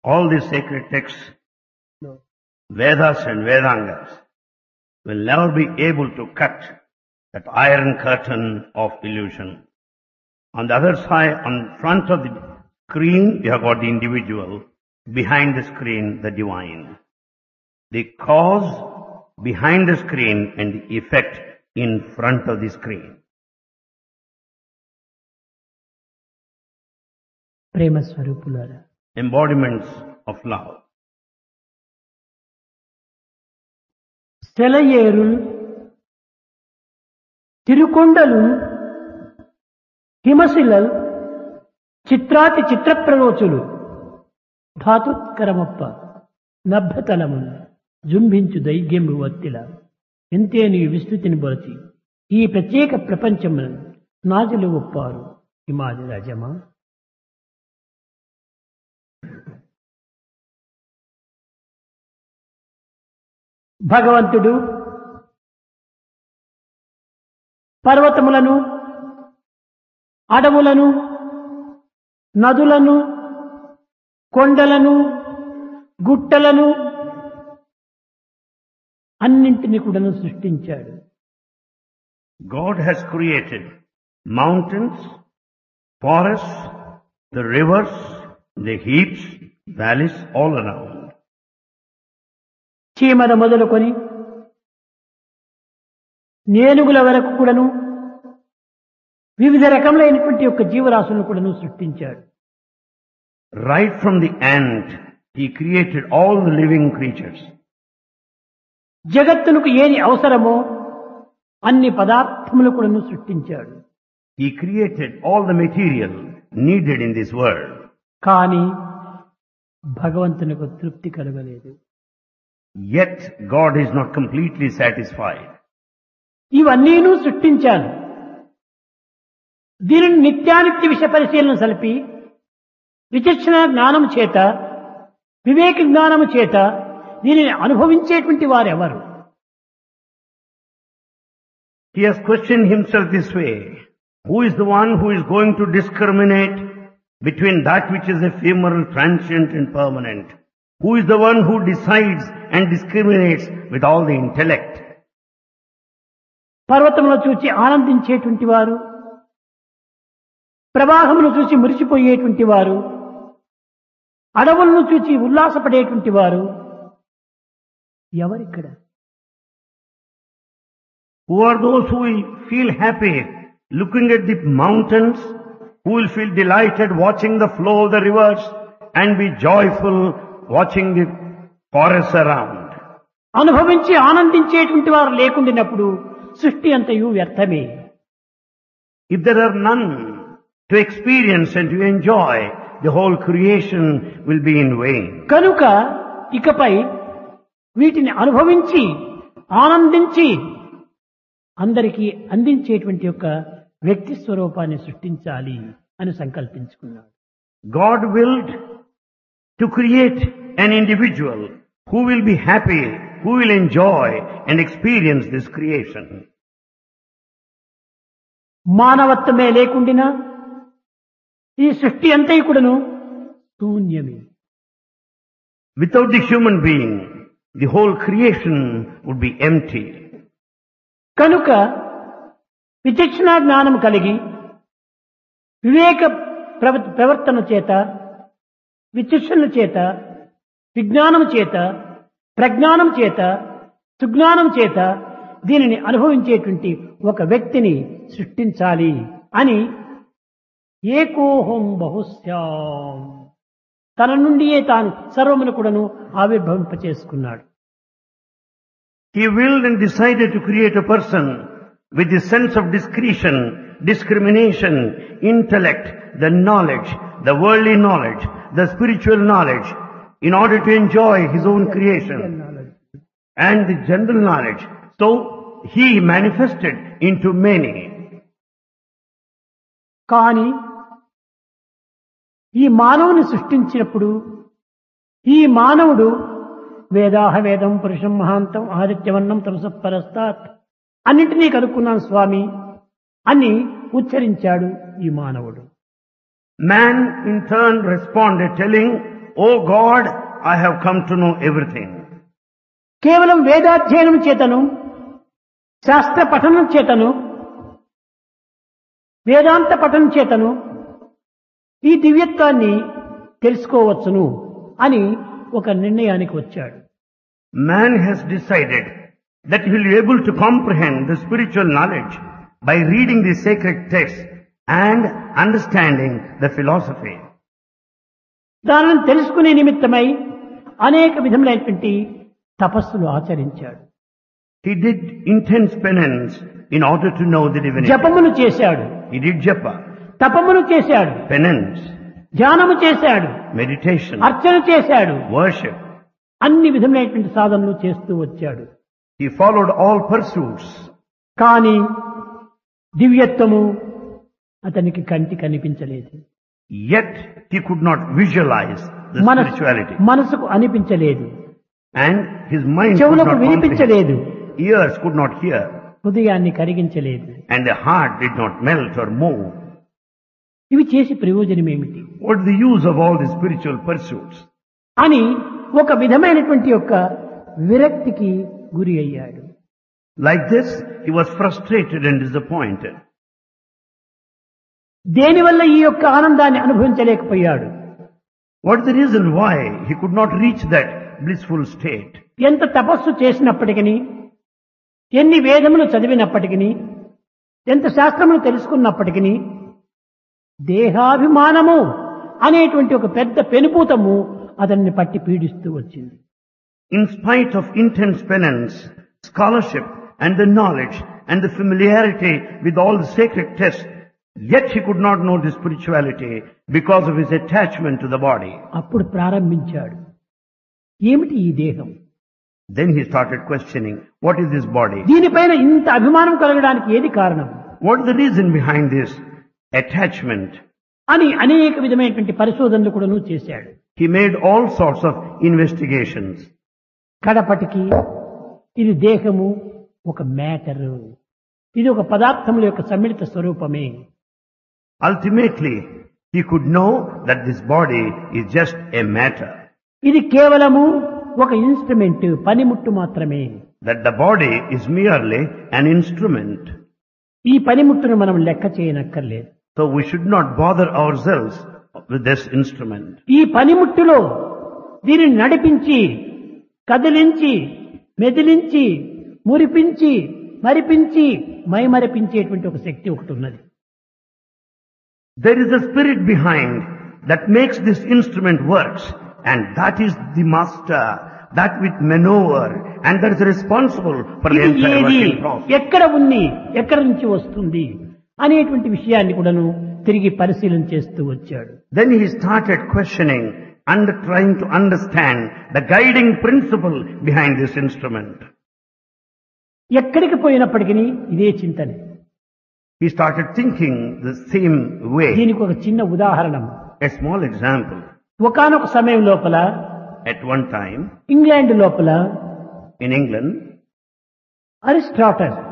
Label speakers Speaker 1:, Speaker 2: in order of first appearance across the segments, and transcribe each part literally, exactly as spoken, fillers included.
Speaker 1: All these sacred texts, Vedas and Vedangas, will never be able to cut that iron curtain of illusion. On the other side, on front of the screen, you have got the individual. Behind the screen, the divine. The cause behind the screen and the effect in front of the screen.
Speaker 2: ప్రేమ స్వరూపులారా,
Speaker 1: Embodiments of love.
Speaker 2: సెలయేరు తిరుకొండలు హిమశిలల్ చిత్రాతి చిత్రప్రరోచులు ధాతుత్కరమప్ప నభ్యతలము జుంభించు దైగ్యము వత్తిల ఎంతే నీ విస్తృతిని బొరచి ఈ ప్రత్యేక ప్రపంచమును నాజులు ఒప్పారు హిమాది రాజమా. భగవంతుడు పర్వతములను, అడవులను, నదులను, కొండలను, గుట్టలను అన్నింటినీ కూడాను సృష్టించాడు.
Speaker 1: God has created mountains, forests, the rivers, the heaps, valleys all around.
Speaker 2: చీమల మొదలుకొని నేనుగుల వరకు కూడాను వివిధ రకములైనటువంటి యొక్క జీవరాశులను కూడాను సృష్టించాడు.
Speaker 1: Right from the ant, he created all the living creatures.
Speaker 2: జగత్తునకు ఏది అవసరమో అన్ని పదార్థములు కూడాను సృష్టించాడు.
Speaker 1: He created all the material needed in this world.
Speaker 2: కానీ భగవంతునికి తృప్తి కలగలేదు.
Speaker 1: Yet God is not completely satisfied.
Speaker 2: ఇవన్నీను సృష్టించాను, దీనిని నిత్యానిత్య విషయ పరిశీలన సలిపి విచక్షణ జ్ఞానము చేత, వివేక జ్ఞానము చేత దీనిని అనుభవించేటువంటి వారెవరు?
Speaker 1: He has questioned himself this way. Who is the one who is going to discriminate between that which is ephemeral, transient and permanent? Who is the one who decides and discriminates with all the intellect?
Speaker 2: పర్వతమును చూచి ఆనందించేటువంటి వారు, ప్రవాహమును చూసి మురిసిపోయేటువంటి వారు, అడవులను చూచి ఉల్లాసపడేటువంటి వారు ఎవరిక్కడ?
Speaker 1: Who are those who will feel happy looking at the mountains, who will feel delighted watching the flow of the rivers and be joyful watching the forests around?
Speaker 2: అనుభవించి ఆనందించేటువంటి వారు లేకుండినప్పుడు సృష్టి అంతయు వ్యర్థమే.
Speaker 1: If there are none to experience and to enjoy, the whole creation will be in vain.
Speaker 2: కనుక ఇకపై వీటిని అనుభవించి ఆనందించి అందరికీ అందించేటువంటి యొక్క వ్యక్తి స్వరూపాన్ని సృష్టించాలి అని సంకల్పించుకున్నాడు.
Speaker 1: God willed to create an individual who will be happy, who will enjoy and experience this creation.
Speaker 2: మానవత్వమే లేకుండినా ఈ సృష్టి అంతా కూడాను శూన్యమే.
Speaker 1: Without the human being, the whole creation would be empty.
Speaker 2: కనుక విచక్షణ జ్ఞానం కలిగి వివేక ప్రవ- ప్రవర్తన చేత, విచక్షణ చేత, విజ్ఞానం చేత, ప్రజ్ఞానం చేత, సుజ్ఞానం చేత దీనిని అనుభవించేటువంటి ఒక వ్యక్తిని సృష్టించాలి అని ఏకోహం బహుశ్యాం తన నుండియే తాను సర్వమును కూడాను ఆవిర్భవింపచేసుకున్నాడు.
Speaker 1: He willed and decided to create a person with the sense of discretion, discrimination, intellect, the knowledge, the worldly knowledge, the spiritual knowledge, in order to enjoy his own creation and the general knowledge. So he manifested into many.
Speaker 2: కానీ ఈ మానవుని సృష్టించినప్పుడు ఈ మానవుడు వేదాహ వేదం పురుషం మహాంతం ఆదిత్యవర్ణం తమస పరస్తాత్ అన్నింటినీ కనుక్కున్నాను స్వామి అని ఉచ్చరించాడు ఈ మానవుడు.
Speaker 1: Man in turn responded telling, "Oh God, I have come to know everything."
Speaker 2: కేవలం వేదాధ్యయనం చేతను శాస్త్ర పఠనం చేతను వేదాంత పఠనం చేతను ఈ దివ్యత్వాన్ని తెలుసుకోవచ్చును అని ఒక నిర్ణయానికి వచ్చాడు.
Speaker 1: Man has decided that he will be able to comprehend the spiritual knowledge by reading the sacred texts and understanding the philosophy.
Speaker 2: దానిని తెలుసుకునే నిమిత్తమై అనేక విధములైనటువంటి తపస్సులు ఆచరించాడు.
Speaker 1: He did intense penance in order to know the divinity.
Speaker 2: జపములు చేశాడు,
Speaker 1: He did japa,
Speaker 2: తపములు చేశాడు,
Speaker 1: penance,
Speaker 2: ధ్యానము చేశాడు,
Speaker 1: meditation,
Speaker 2: అర్చన చేశాడు,
Speaker 1: worship.
Speaker 2: అన్ని విధములైనటువంటి సాధనలు చేస్తూ వచ్చాడు.
Speaker 1: He followed all pursuits.
Speaker 2: కానీ దివ్యత్వము అతనికి కంటి కనిపించలేదు.
Speaker 1: Yet he could not visualize the
Speaker 2: మనసు
Speaker 1: spirituality.
Speaker 2: మనసుకు అనిపించలేదు,
Speaker 1: And his mind could
Speaker 2: చెవులకు
Speaker 1: not comprehend.
Speaker 2: వినిపించలేదు,
Speaker 1: Ears could not hear.
Speaker 2: హృదయాన్ని కరిగించలేదు.
Speaker 1: And the heart did not melt or move.
Speaker 2: ఇవి చేసి ప్రయోజనం ఏమిటి
Speaker 1: What is the use of all these spiritual pursuits?
Speaker 2: అని ఒక విధమైనటువంటి యొక్క విరక్తికి గురి అయ్యాడు.
Speaker 1: Like this, he was frustrated and disappointed.
Speaker 2: దేనివల్ల ఈ యొక్క ఆనందాన్ని అనుభవించలేకపోయాడు?
Speaker 1: What is the reason why he could not reach that blissful state?
Speaker 2: ఎంత తపస్సు చేసినప్పటికీ, ఎన్ని వేదములు చదివినప్పటికీ, ఎంత శాస్త్రములు తెలుసుకున్నప్పటికీ దేహాభిమానము అనేటువంటి ఒక పెద్ద పెనుపూతము అతన్ని పట్టి పీడిస్తూ వచ్చింది.
Speaker 1: In spite of intense penance, scholarship and the knowledge and the familiarity with all the sacred texts, yet he could not know the spirituality because of his attachment to the body.
Speaker 2: అప్పుడు ప్రారంభించాడు, ఏమిటి ఈ దేహం?
Speaker 1: Then he started questioning, what is this body?
Speaker 2: దీనిపైన ఇంత అభిమానం కలగడానికి ఏది కారణం
Speaker 1: What is the reason behind this attachment?
Speaker 2: అని అనేక విధమైనటువంటి పరిశోధనలు కూడాను చేశాడు.
Speaker 1: He made all sorts of investigations.
Speaker 2: కడపటికి ఇది దేహము ఒక మ్యాటర్, ఇది ఒక పదార్థముల యొక్క సమ్మిళిత స్వరూపమే.
Speaker 1: Ultimately, he could know that this body is just a matter.
Speaker 2: ఇది కేవలము ఒక ఇన్స్ట్రుమెంట్, పనిముట్టు మాత్రమే.
Speaker 1: That the body is merely an instrument.
Speaker 2: ఈ పనిముట్టును మనం లెక్క చేయనక్కర్లేదు.
Speaker 1: So we should not bother ourselves with this instrument.
Speaker 2: ఈ పనిముట్టులో దీనిని నడిపించి, కదిలించి, మెదిలించి, మురిపించి, మరిపించి, మైమరిపించేటువంటి ఒక శక్తి ఒకటి ఉన్నది.
Speaker 1: There is a spirit behind that makes this instrument works, and that is the master, that with maneuver, and that is responsible for the
Speaker 2: ఇది
Speaker 1: entire
Speaker 2: ఏది,
Speaker 1: working process.
Speaker 2: ఎక్కడ ఉంది, ఎక్కడి నుంచి వస్తుంది అనేటువంటి విషయాన్ని కూడాను తిరిగి పరిశీలన చేస్తూ వచ్చాడు.
Speaker 1: Then he started questioning and trying to understand the guiding principle behind this instrument.
Speaker 2: ఎక్కడికి పోయినప్పటికీ ఇదే చింతనే.
Speaker 1: He started thinking the same way.
Speaker 2: దీనికి ఒక చిన్న ఉదాహరణ.
Speaker 1: A small example.
Speaker 2: ఒకానొక సమయం లోపల
Speaker 1: At one time,
Speaker 2: ఇంగ్లాండ్ లోపల
Speaker 1: in England,
Speaker 2: అరిస్టాటల్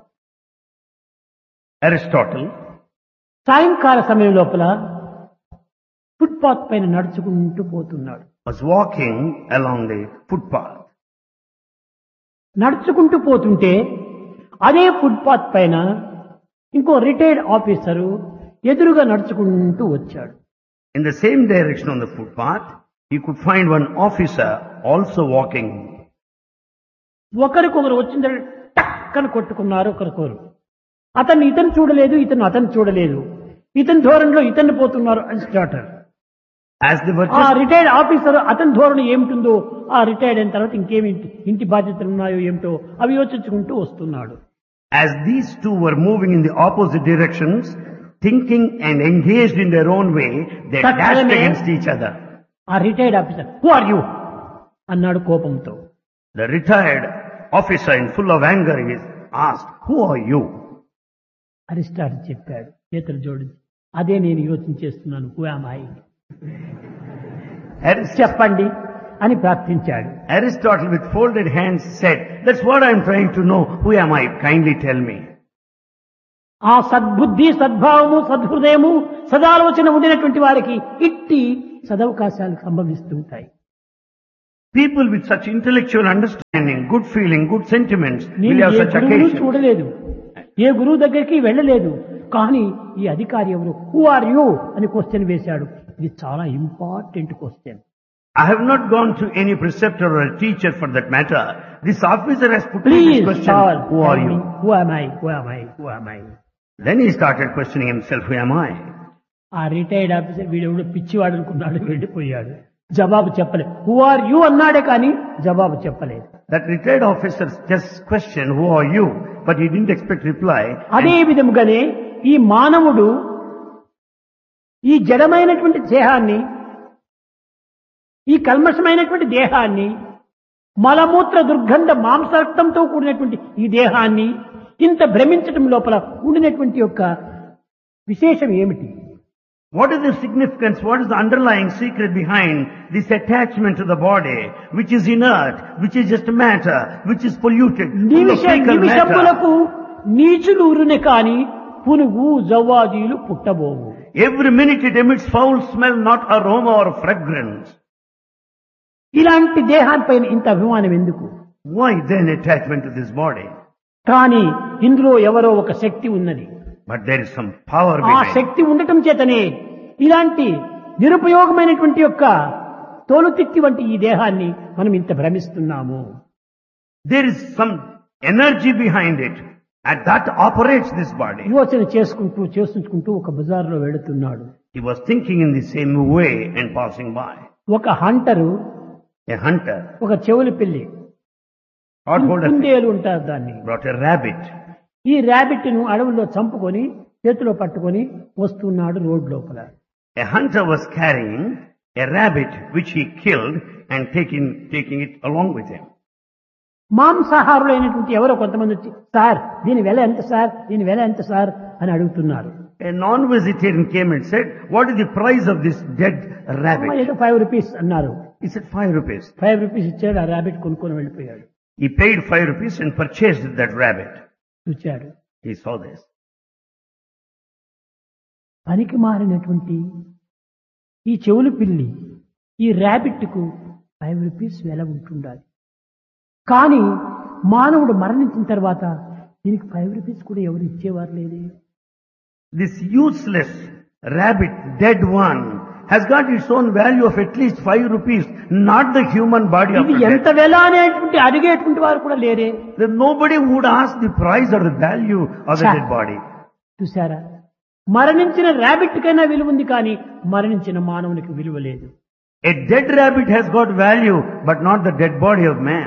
Speaker 1: Aristotle
Speaker 2: సాయంకాల సమయం లోపల ఫుట్పాత్ పైన నడుచుకుంటూ పోతున్నాడు.
Speaker 1: was walking along the footpath.
Speaker 2: నడుచుకుంటూ పోతుంటే అదే ఫుట్పాత్ పైన ఇంకో రిటైర్డ్ ఆఫీసరు ఎదురుగా నడుచుకుంటూ వచ్చాడు.
Speaker 1: In the same direction on the footpath, he could find one officer also walking.
Speaker 2: ఒకరికొకరు వచ్చిన టక్కన కొట్టుకున్నారు ఒకరికొకరు. అతన్ని ఇతను చూడలేదు, ఇతను అతను చూడలేదు. ఇతని ధోరణిలో ఇతన్ని పోతున్నారు అరిస్టాటల్.
Speaker 1: As they were
Speaker 2: ఆ
Speaker 1: just,
Speaker 2: రిటైర్డ్ ఆఫీసర్ అతని ధోరణి ఏమిటిందో, ఆ రిటైర్డ్ అయిన తర్వాత ఇంకేమి ఇంటి బాధ్యతలు ఉన్నాయో ఏమిటో అవి యోచించుకుంటూ వస్తున్నాడు.
Speaker 1: as these two were moving in the opposite directions, thinking and engaged in their own way, they
Speaker 2: That
Speaker 1: dashed
Speaker 2: time,
Speaker 1: against each other.
Speaker 2: ఆ retired officer who are you అన్నాడు కోపంతో.
Speaker 1: The retired officer, in full of anger, is asked, "Who are you?"
Speaker 2: Aristotle చెప్పాడు చేతులు జోడించి, అదే నేను యోచన చేస్తున్నాను, హూ యామ్ ఐ,
Speaker 1: Arist-
Speaker 2: చెప్పండి అని ప్రార్థించాడు.
Speaker 1: Aristotle, with folded hands, said, "That's what I'm trying to know. Who am I? Kindly tell me."
Speaker 2: ఆ సద్బుద్ధి, సద్భావము, సద్హృదయము, సదాలోచన ఉండినటువంటి వారికి ఇట్టి సదవకాశాలు సంభవిస్తుంటాయి.
Speaker 1: People with such intellectual understanding, good feeling, good sentiments will
Speaker 2: నేను
Speaker 1: have
Speaker 2: A
Speaker 1: such
Speaker 2: గురువును
Speaker 1: occasions.
Speaker 2: చూడలేదు, ఏ గురువు దగ్గరికి వెళ్ళలేదు, కానీ ఈ అధికారి ఎవరు, హూ ఆర్ యూ అని క్వశ్చన్ వేశాడు. ఇది చాలా important question.
Speaker 1: I have not gone to any preceptor or a teacher for that matter. This officer has put me this
Speaker 2: please
Speaker 1: question, who are you?
Speaker 2: Who am I, who am I, who am I?
Speaker 1: Then he started questioning himself, who am I?
Speaker 2: ఆ retired officer వీడెవడో పిచ్చివాడు అనుకున్నాడు, వెళ్ళిపోయాడు. జవాబు చెప్పలేదు. Who are you అన్నాడే కానీ జవాబు చెప్పలేదు.
Speaker 1: That retired officer just questioned, who are you? But he didn't expect reply.
Speaker 2: అదే విధముగానే ఈ మానవుడు ఈ జడమైనటువంటి దేహాన్ని, ఈ కల్మషమైనటువంటి దేహాన్ని, మలమూత్ర దుర్గంధ మాంసరక్తంతో కూడినటువంటి ఈ దేహాన్ని ఇంత భ్రమించటం లోపల ఉండినటువంటి యొక్క విశేషం ఏమిటి?
Speaker 1: What is the significance, what is the underlying secret behind this attachment to the body, which is inert, which is just matter, which is polluted, full of fecal matter?
Speaker 2: నిమిషములకు నీచులు ఉరునే కాని పునుగు జవ్వాదీలు పుట్టబోవు.
Speaker 1: Every minute it emits foul smell, not aroma or fragrance.
Speaker 2: ఇలాంటి దేహానిపైన ఇంత అభిమానం ఎందుకు?
Speaker 1: Why then attachment to this body?
Speaker 2: కానీ ఇందులో ఎవరో ఒక శక్తి ఉన్నది.
Speaker 1: But there is some power
Speaker 2: ఆ
Speaker 1: behind.
Speaker 2: శక్తి ఉండటం చేతనే ఇలాంటి నిరుపయోగమైనటువంటి యొక్క తోలుతిత్తి వంటి ఈ దేహాన్ని మనం ఇంత భ్రమిస్తున్నాము.
Speaker 1: There is some energy behind it, and that operates this body.
Speaker 2: యోచన చేసుకుంటూ చేసుకుంటూ ఒక బజార్లో వెళుతున్నాడు.
Speaker 1: He was thinking in the same way and passing by.
Speaker 2: ఒక హంటరు,
Speaker 1: A hunter
Speaker 2: ఒక చెవులి పిల్లి,
Speaker 1: got hold of it,
Speaker 2: కుందేలు ఉంటారు దాన్ని,
Speaker 1: brought a rabbit.
Speaker 2: ఈ ర్యాబిట్ ను అడవుల్లో చంపుకొని చేతిలో పట్టుకొని వస్తున్నాడు రోడ్ లోపల.
Speaker 1: A hunter was carrying a rabbit which he killed and taking, taking it along with him.
Speaker 2: మాంసాహారులైనటువంటి ఎవరో కొంతమంది వచ్చి, సార్ దీని వెల ఎంత సార్, దీని వెల ఎంత సార్ అని అడుగుతున్నారు.
Speaker 1: A non-vegetarian came and said, what is the price of this dead rabbit?
Speaker 2: ఏదో ఫైవ్ రూపీస్ అన్నారు.
Speaker 1: He said, five rupees.
Speaker 2: Five rupees ఇచ్చాడు, ఆ ర్యాబిట్ కొనుక్కొని వెళ్ళిపోయాడు.
Speaker 1: He paid five rupees and purchased that rabbit.
Speaker 2: చూచాడు.
Speaker 1: He saw this.
Speaker 2: పనికి మారినటువంటి ఈ చెవులు పిల్లి ఈ ర్యాబిట్ కు ఫైవ్ రూపీస్ వెల ఉంటుండాలి. కానీ మానవుడు మరణించిన తర్వాత దీనికి ఫైవ్ రూపీస్ కూడా ఎవరు ఇచ్చేవారు లేదే.
Speaker 1: This useless rabbit, dead one, has got its own value of at least five rupees, not the human body of
Speaker 2: ఇది
Speaker 1: the
Speaker 2: ఎంత
Speaker 1: dead.
Speaker 2: వెల అనేటువంటి అడిగేటువంటి వారు కూడా లేరే.
Speaker 1: Then nobody would ask the price or the value of the
Speaker 2: Cha.
Speaker 1: dead body.
Speaker 2: చూసారా, మరణించిన ర్యాబిట్ కైనా విలువ ఉంది, కానీ మరణించిన మానవునికి విలువ లేదు.
Speaker 1: A dead rabbit has got value, but not the dead body of man.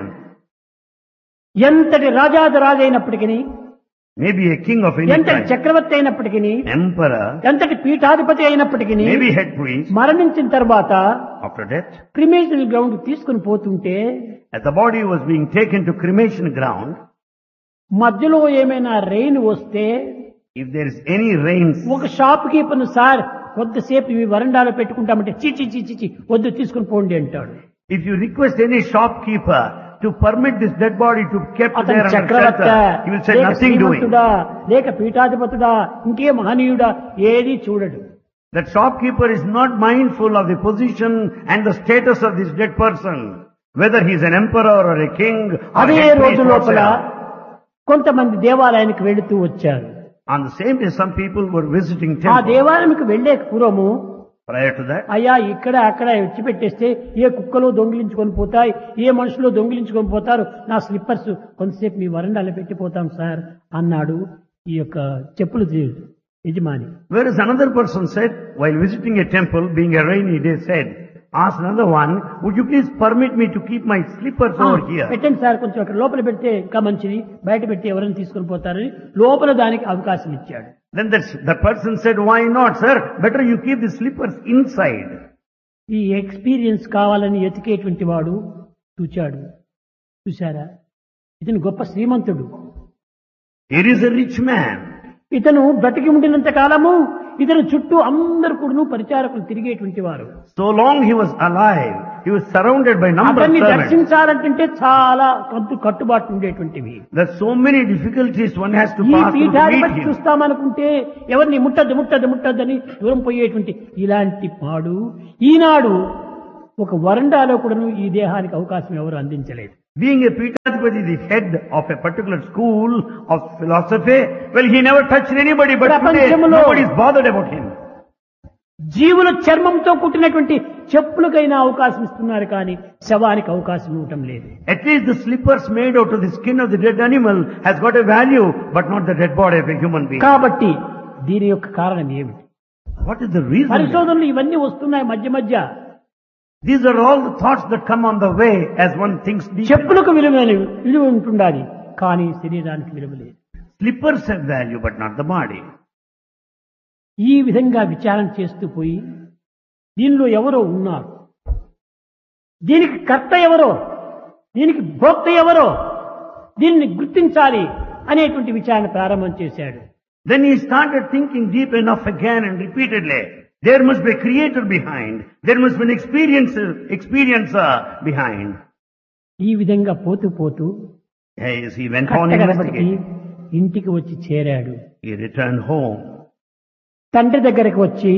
Speaker 2: ఎంతటి రాజాది రాజు అయినప్పటికీ,
Speaker 1: Maybe a king of any
Speaker 2: ఎంతటి
Speaker 1: kind,
Speaker 2: చక్రవర్తి అయినప్పటికీ,
Speaker 1: emperor,
Speaker 2: ఎంతటి పీఠాధిపతి అయినప్పటికీ,
Speaker 1: maybe head priest,
Speaker 2: మరణించిన తర్వాత
Speaker 1: after death,
Speaker 2: క్రిమేషన్ గ్రౌండ్ తీసుకుని పోతుంటే
Speaker 1: as the body was being taken to cremation ground,
Speaker 2: మధ్యలో ఏమైనా రెయిన్ వస్తే
Speaker 1: if there is any rain,
Speaker 2: ఒక షాప్ కీపర్ సార్ కొద్దిసేపు ఇవి వరండాలో పెట్టుకుంటామంటే చిచి చిచి చి వద్దు తీసుకుని పోండి అంటాడు.
Speaker 1: if you request any shopkeeper to permit this dead body to be kept
Speaker 2: అతను
Speaker 1: there under
Speaker 2: చక్రవర్త
Speaker 1: shelter, he will say
Speaker 2: లేక
Speaker 1: nothing doing.
Speaker 2: శ్రీమంతుడా లేక పీఠాధిపతుడా ఇంకే మహనీయుడా ఏది చూడడు.
Speaker 1: That shopkeeper is not mindful of the position and the status of this dead person, whether he is an emperor or a king or
Speaker 2: అదే
Speaker 1: a
Speaker 2: రోజు
Speaker 1: priest
Speaker 2: లోపల
Speaker 1: whatsoever.
Speaker 2: కొంతమంది దేవాలయానికి వెళుతూ వచ్చారు.
Speaker 1: On the same day, some people were visiting
Speaker 2: ఆ
Speaker 1: temple.
Speaker 2: దేవాలయంకి వెళ్లే పూర్వము,
Speaker 1: Prior to that,
Speaker 2: అయ్యా ఇక్కడ అక్కడ విడిచిపెట్టేస్తే ఏ కుక్కలు దొంగిలించుకొని పోతాయి, ఏ మనుషులు దొంగిలించుకొని పోతారు, నా స్లిప్పర్స్ కొంతసేపు మీ వరండాలో పెట్టిపోతాం సార్ అన్నాడు ఈ యొక్క చెప్పులు యజమాని.
Speaker 1: whereas another person said, while visiting a temple, being a rainy day, said, asked another one, would you please permit me to keep my slippers over here?
Speaker 2: పెట్టండి సార్, కొంచెం అక్కడ లోపల పెడితే ఇంకా మంచిది, బయట పెట్టి ఎవరైనా తీసుకొని పోతారని లోపల దానికి అవకాశం ఇచ్చాడు.
Speaker 1: Then that, that person said, why not, sir? Better you keep the slippers inside.
Speaker 2: ఈ ఎక్స్పీరియన్స్ కావాలని ఎతికేటువంటి వాడు చూచాడు. చూశారా, ఇతను గొప్ప శ్రీమంతుడు,
Speaker 1: Here is a rich man.
Speaker 2: ఇతను బ్రతికి ఉండినంత కాలము ఇతను చుట్టూ అందరు కూడా పరిచారకులు తిరిగేటువంటి వారు.
Speaker 1: So long he was alive, he was surrounded by number of
Speaker 2: అతన్ని
Speaker 1: servants.
Speaker 2: దర్శించాలంటే చాలా కట్టు కట్టుబాట్లు ఉండేటువంటివి.
Speaker 1: There's so many difficulties one has to
Speaker 2: ఈ
Speaker 1: pass through to
Speaker 2: పీఠాన్ని
Speaker 1: meet
Speaker 2: బట్టి
Speaker 1: him.
Speaker 2: చూస్తామనుకుంటే ఎవరిని ముట్టద్దు ముట్టద్దు ముట్టద్దని దూరం పోయేటువంటి ఇలాంటి పాడు ఈనాడు ఒక వరండాలో కూడాను ఈ దేహానికి అవకాశం ఎవరు అందించలేదు.
Speaker 1: Being a Peethadipati, the head of a particular school of philosophy, well, he never touched anybody, but today
Speaker 2: ప్రపంచంలో
Speaker 1: nobody is bothered about him.
Speaker 2: జీవుల చర్మంతో కుట్టినటువంటి చెప్పులకైనా అవకాశం ఇస్తున్నారు కానీ శవానికి అవకాశం ఇవ్వటం లేదు.
Speaker 1: At least the slippers made out of the skin of the dead animal has got a value, but not the dead body of a human being.
Speaker 2: కాబట్టి దీని యొక్క కారణం ఏమిటి?
Speaker 1: What is the reason?
Speaker 2: పరిశోధనలు ఇవన్నీ వస్తున్నాయి మధ్య మధ్య.
Speaker 1: These are all the thoughts that come on the way as one thinks deep.
Speaker 2: చెప్పులకు విలువ విలువ ఉంటుండాలి కానీ శరీరానికి విలువ లేదు.
Speaker 1: Slippers have value, but not the body.
Speaker 2: ఈ విధంగా విచారణ చేస్తూ పోయి దీనిలో ఎవరో ఉన్నారు, దీనికి కర్త ఎవరో, దీనికి భోక్త ఎవరో, దీనిని గుర్తించాలి అనేటువంటి విచారణ ప్రారంభం చేశాడు.
Speaker 1: Then he started thinking deep enough again and repeatedly. There must be a creator behind. There must be an experiencer, experiencer behind.
Speaker 2: ఈ విధంగా పోతూ పోతూ
Speaker 1: As he went on
Speaker 2: కట్టగడపటికి
Speaker 1: investigating,
Speaker 2: ఇంటికి వచ్చి చేరాడు.
Speaker 1: he returned home.
Speaker 2: తండ్రి దగ్గరకు వచ్చి,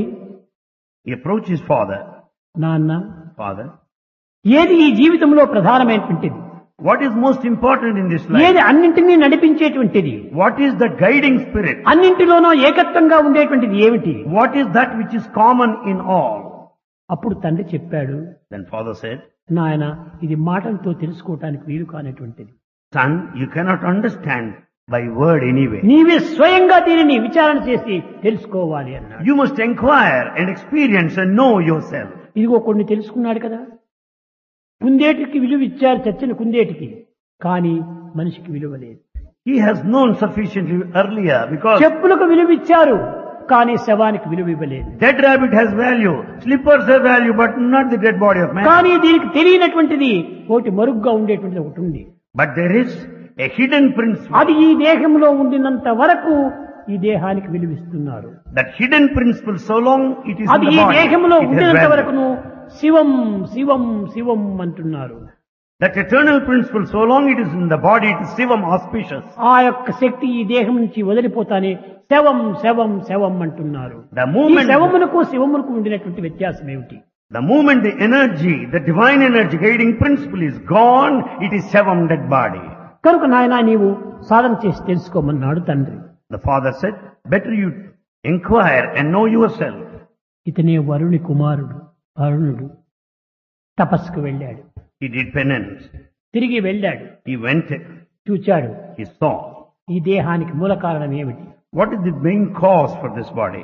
Speaker 1: He approached his father.
Speaker 2: నాన్న,
Speaker 1: Father,
Speaker 2: ఏది ఈ జీవితంలో ప్రధానమైనటువంటిది,
Speaker 1: what is most important in this life?
Speaker 2: ఏది అన్నింటినీ నడిపించేటువంటిది,
Speaker 1: What is the guiding spirit?
Speaker 2: అన్నింటిలోనూ ఏకత్వంగా ఉండేటువంటిది ఏమిటి?
Speaker 1: What is that which is common in all?
Speaker 2: అప్పుడు తండ్రి చెప్పాడు,
Speaker 1: Then father said,
Speaker 2: నాయన ఇది మాటలతో తెలుసుకోవటానికి వీలు కానటువంటిది.
Speaker 1: son, you cannot understand by word anyway.
Speaker 2: నీవే స్వయంగా దీనిని విచారణ చేసి తెలుసుకోవాలి అన్నాడు.
Speaker 1: You must inquire and experience and know yourself.
Speaker 2: ఇదిగో కొన్ని తెలుసుకున్నాడు కదా. కుందేటికి విలువ ఇచ్చారు, చచ్చిన కుందేటికి, కానీ మనిషికి విలువ లేదు.
Speaker 1: He has known sufficiently earlier because
Speaker 2: చెప్పులకు విలువ ఇచ్చారు కానీ శవానికి విలువ ఇవ్వలేదు.
Speaker 1: dead rabbit has value, slippers have value, but not the dead body of man.
Speaker 2: కానీ దీనికి తెలియనటువంటిది ఒకటి మరుగ్గా ఉండేటువంటిది ఒకటి ఉంది.
Speaker 1: But there is a hidden principle.
Speaker 2: అది ఈ దేహంలో ఉండినంత వరకు ఈ దేహానికి విలువిస్తున్నారు.
Speaker 1: That hidden principle, so long it is in
Speaker 2: అది
Speaker 1: the
Speaker 2: ఈ
Speaker 1: body,
Speaker 2: దేహంలో
Speaker 1: it has
Speaker 2: ఉండినంత
Speaker 1: value.
Speaker 2: వరకును శివం శివం శివం అంటున్నారు.
Speaker 1: That eternal principle, so long it is in the body, it is Sivam, auspicious.
Speaker 2: ఆ యొక్క శక్తి ఈ దేహం నుంచి వదిలిపోతానే శవం శవం శవం అంటున్నారు.
Speaker 1: The
Speaker 2: ఈ
Speaker 1: moment,
Speaker 2: శవమునకు శివమునకు ఉండినటువంటి వ్యత్యాసం ఏమిటి?
Speaker 1: the moment the energy, the divine energy guiding principle is gone, it is Sivam, dead body.
Speaker 2: కనుక నాయన నీవు సాధన చేసి తెలుసుకోమన్నాడు తండ్రి.
Speaker 1: The father said, better you inquire and know yourself.
Speaker 2: ఇతనే వరుణి కుమారుడు అరుణుడు. తపస్సుకు వెళ్ళాడు,
Speaker 1: He did penance.
Speaker 2: తిరిగి వెళ్ళాడు,
Speaker 1: He went,
Speaker 2: చూచాడు
Speaker 1: he saw.
Speaker 2: ఈ దేహానికి మూల కారణం ఏమిటి?
Speaker 1: What is the main cause for this body?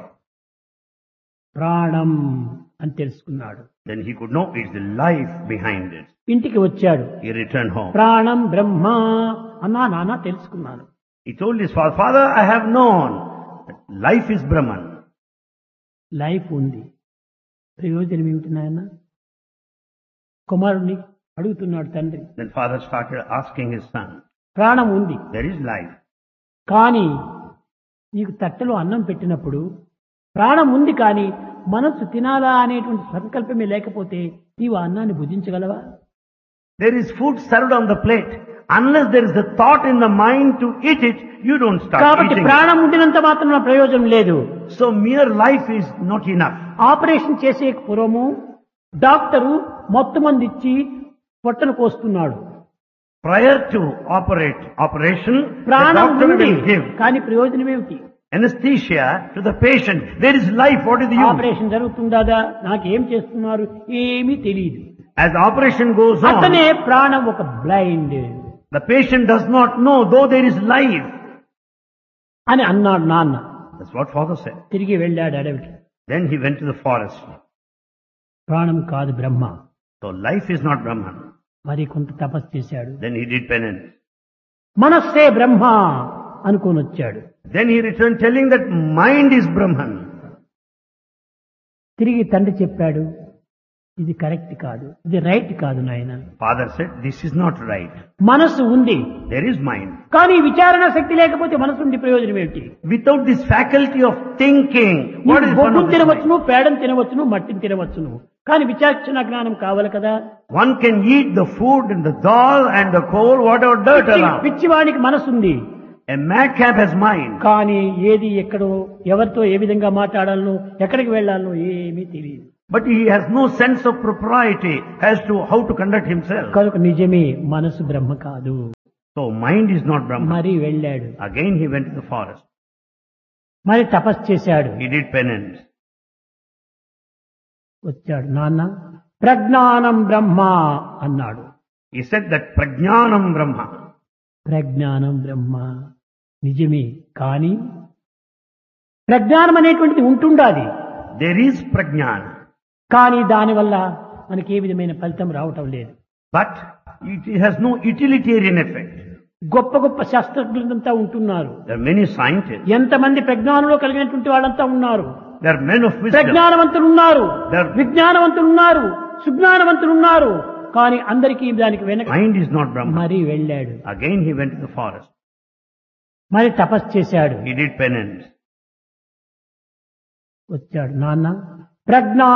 Speaker 2: ప్రాణం అని తెలుసుకున్నాడు.
Speaker 1: Then he could know it's the life behind it.
Speaker 2: ఇంటికి వచ్చాడు,
Speaker 1: He returned home.
Speaker 2: ప్రాణం బ్రహ్మ అన్నా నాన్న తెలుసుకున్నాను.
Speaker 1: He told his father, Father, I have known that life is Brahman.
Speaker 2: Life ఉంది, ప్రయోజనం ఏమిటి నాయన? కుమారుడిని అడుగుతున్నాడు తండ్రి.
Speaker 1: Then father started asking his son,
Speaker 2: ప్రాణం ఉంది
Speaker 1: there is life.
Speaker 2: కానీ నీకు తట్టలో అన్నం పెట్టినప్పుడు ప్రాణం ఉంది కానీ మనస్సు తినాలా అనేటువంటి సంకల్పమే లేకపోతే నీవు ఆ అన్నాన్ని భుజించగలవా?
Speaker 1: There is food served on the plate. Unless there is a thought in the mind to eat it, you don't start
Speaker 2: కాబట్టి
Speaker 1: eating it.
Speaker 2: ప్రాణం ఉండినంత మాత్రం ప్రయోజనం లేదు.
Speaker 1: So mere life is not enough.
Speaker 2: Operation చేసే పూర్వము డాక్టరు మొత్తం మంది ఇచ్చి పొట్టను కోస్తున్నాడు.
Speaker 1: Prior to operate operation, the
Speaker 2: ప్రాణం
Speaker 1: doctor
Speaker 2: ఉంది
Speaker 1: will give
Speaker 2: కానీ ప్రయోజనం ఏమిటి?
Speaker 1: anesthesia to the patient. There is life. What is the use?
Speaker 2: Operation జరుగుతుందా, నాకేం చేస్తున్నారు ఏమీ తెలియదు.
Speaker 1: As the operation goes on,
Speaker 2: అతనే ప్రాణం ఒక blind
Speaker 1: the patient does not know, though there is life.
Speaker 2: అని అన్నాడు నాన్న.
Speaker 1: That's what father said.
Speaker 2: తిరిగి వెళ్ళాడు అడవికి.
Speaker 1: Then he went to the forest.
Speaker 2: ప్రాణం కాదు బ్రహ్మ.
Speaker 1: So life is not Brahman.
Speaker 2: మరి కొంత తపస్సు చేశాడు.
Speaker 1: Then he did penance.
Speaker 2: మనస్సే బ్రహ్మ అనుకొని వచ్చాడు.
Speaker 1: Then he returned telling that mind is Brahman.
Speaker 2: తిరిగి తండ్రి చెప్పాడు, ఇది కరెక్ట్ కాదు, ఇది రైట్ కాదు నాయన.
Speaker 1: Father said, this is not right.
Speaker 2: మనస్సు ఉంది
Speaker 1: There is mind.
Speaker 2: కానీ విచారణ శక్తి లేకపోతే మనసు ఉండి ప్రయోజనం ఏమిటి?
Speaker 1: Without this faculty of thinking, what is one
Speaker 2: బొగ్గును
Speaker 1: of this mind?
Speaker 2: తినవచ్చును, పేడను తినవచ్చును, మట్టిని తినవచ్చును, కానీ విచక్షణ జ్ఞానం కావాలి కదా.
Speaker 1: One can eat the food and the dal and the coal, whatever dirt
Speaker 2: పిచ్చి-
Speaker 1: around.
Speaker 2: పిచ్చివాడికి మనసుంది.
Speaker 1: A madcap has mind.
Speaker 2: కానీ ఏది ఎక్కడో ఎవరితో ఏ విధంగా మాట్లాడాలో ఎక్కడికి వెళ్ళాలో ఏమీ తెలియదు.
Speaker 1: But he has no sense of propriety as to how to conduct himself.
Speaker 2: కనుక నిజమే మనసు బ్రహ్మ కాదు.
Speaker 1: So mind is not Brahma.
Speaker 2: మరి వెళ్ళాడు,
Speaker 1: Again he went to the forest.
Speaker 2: మరి తపస్సు చేశాడు,
Speaker 1: He did penance.
Speaker 2: వచ్చాడు. నాన్న ప్రజ్ఞానం బ్రహ్మ అన్నాడు.
Speaker 1: He said that Prajnanam Brahma.
Speaker 2: ప్రజ్ఞానం బ్రహ్మ నిజమే, కానీ ప్రజ్ఞానం అనేటువంటిది ఉంటుండాలి.
Speaker 1: There is Prajnana.
Speaker 2: కానీ దానివల్ల మనకి ఏ విధమైన ఫలితం రావటం లేదు.
Speaker 1: But it has no utilitarian effect.
Speaker 2: గొప్ప గొప్ప శాస్త్రజ్ఞులంతా ఉంటున్నారు.
Speaker 1: There are many scientists.
Speaker 2: ఎంతమంది ప్రజ్ఞానంలో కలిగినటువంటి వాళ్ళంతా ఉన్నారు.
Speaker 1: There are men of wisdom.
Speaker 2: ప్రజ్ఞానవంతులు ఉన్నారు,
Speaker 1: There-
Speaker 2: విజ్ఞానవంతులు ఉన్నారు, సుజ్ఞానవంతులు ఉన్నారు. కానీ అందరికీ దానికి వెనక
Speaker 1: Mind is not Brahma.
Speaker 2: మరి వెళ్ళాడు,
Speaker 1: Again he went to the forest.
Speaker 2: మరి తపస్సు చేశాడు,
Speaker 1: He did penance.
Speaker 2: వచ్చాడు. నాన్న ప్రజ్ఞా